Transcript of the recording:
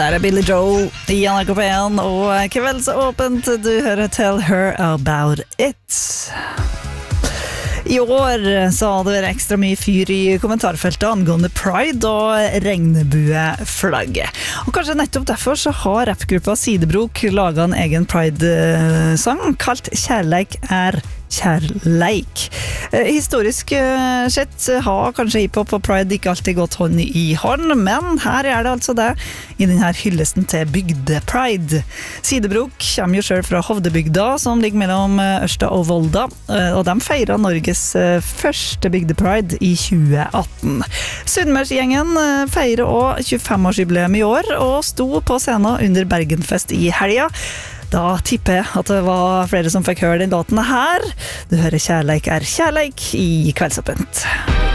Der Billy Joel I NRK P1 og kveldsåpent, du hører Tell Her About It. I år så hadde det ekstra mye fyr I kommentarfeltet angående Pride og regnbueflagget. Og kanskje nettopp derfor så har rappgruppa Sidebrok laget en egen Pride-sang kalt Kjærleik kjærleik. Historisk sett har kanskje hiphop og Pride ikke alltid gått hånd I hånd, men her det altså det I denne hyllesten til bygde-Pride. Sidebrok kommer jo selv fra Hovdebygda, som ligger mellom Ørsta og Volda, og de feiret Norges første bygde-Pride I 2018. Sunnmørsgjengen feirer også 25-årsjubileum I år, og sto på scenen under Bergenfest I helga. Da tipper jeg at det var flere som fikk høre den låten her. Du hører Kjærleik kjærleik I Kveldsåpent.